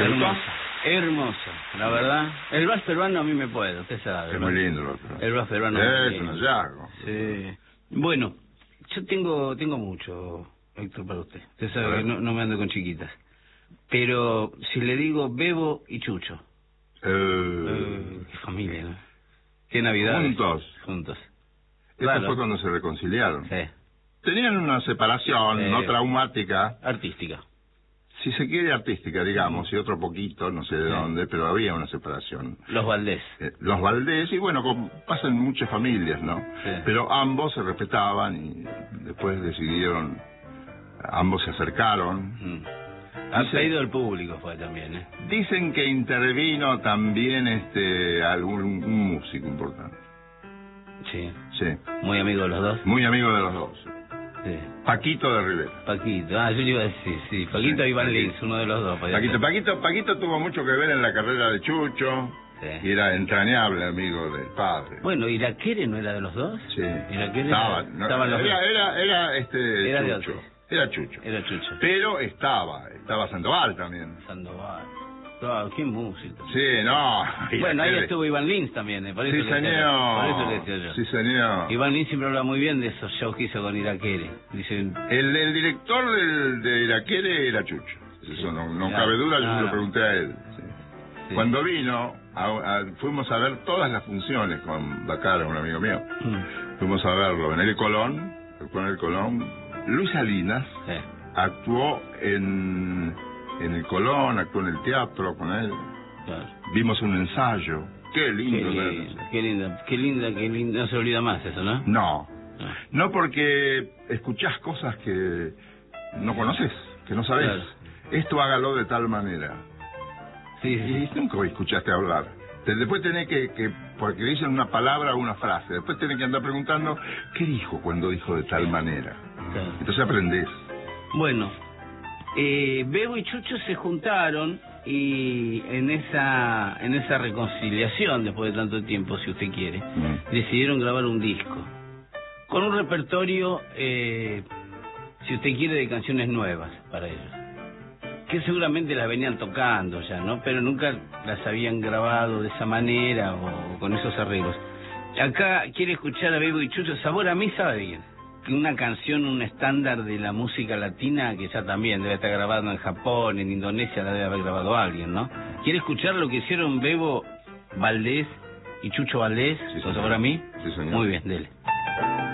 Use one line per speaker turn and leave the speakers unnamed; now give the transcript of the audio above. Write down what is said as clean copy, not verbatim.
Hermosa, hermosa, la verdad. El vals peruano a mí me puede, usted sabe.
Es muy lindo el vals peruano.
El vals peruano
es un hallazgo.
Sí. Bueno, yo tengo mucho, Héctor, para usted. Usted sabe que no me ando con chiquitas. Pero si le digo Bebo y Chucho. Qué familia, ¿no? Qué Navidad. Juntos.
Claro. Fue cuando se reconciliaron.
Sí.
Tenían una separación no traumática.
Artística.
Si se quiere artística, digamos, y otro poquito, no sé de dónde, pero había una separación.
Los Valdés.
Los Valdés, y bueno, pasa en muchas familias, ¿no?
Sí.
Pero ambos se respetaban y después decidieron, ambos se acercaron.
Ha traído el público fue también, ¿eh?
Dicen que intervino también un músico importante.
Sí.
Sí.
Muy amigo de los dos.
Muy amigo de los dos.
Sí.
Paquito de Rivera.
Paquito, yo le iba a decir, sí. Paquito y Iván Lins, uno de los dos.
Paquito tuvo mucho que ver en la carrera de Chucho. Sí. Y era entrañable amigo del padre.
Bueno, ¿y Iraquere no era de los dos?
Sí.
Iraquere
estaba
los
era
Chucho.
Era Chucho.
Era Chucho.
Pero estaba Sandoval también.
Sandoval. Claro, qué músico.
Sí, no.
Bueno, ahí estuvo Iván Lins también, por eso
sí, señor.
Por eso le decía yo.
Sí, señor.
Iván Lins siempre habla muy bien de esos shows que hizo con Iraquere. Dicen...
El director de Iraquere era Chucho. Eso no cabe duda, yo se lo pregunté a él. Sí. Sí. Cuando vino, fuimos a ver todas las funciones con Bacara, un amigo mío. Fuimos a verlo en el Colón, Luis Salinas actuó en el Colón, actuó en el teatro con él. Claro. Vimos un ensayo. Qué lindo.
Qué linda. No se olvida más eso, ¿no?
No porque escuchás cosas que no conoces, que no sabés. Claro. Esto hágalo de tal manera. Sí. Y nunca escuchaste hablar. Después tenés que porque dicen una palabra o una frase. Después tenés que andar preguntando, ¿qué dijo cuando dijo de tal manera? Claro. Entonces aprendés.
Bueno, Bebo y Chucho se juntaron y en esa reconciliación, después de tanto tiempo, si usted quiere, decidieron grabar un disco con un repertorio, si usted quiere, de canciones nuevas para ellos, que seguramente las venían tocando ya, ¿no? Pero nunca las habían grabado de esa manera o con esos arreglos. Acá quiere escuchar a Bebo y Chucho. Sabor a mí sabe bien. Una canción, un estándar de la música latina que ya también debe estar grabado en Japón, en Indonesia la debe haber grabado alguien, ¿no? ¿Quiere escuchar lo que hicieron Bebo Valdés y Chucho Valdés?
Sí,
¿Con Sabor a mí?
Sí, señor.
Muy bien, dele.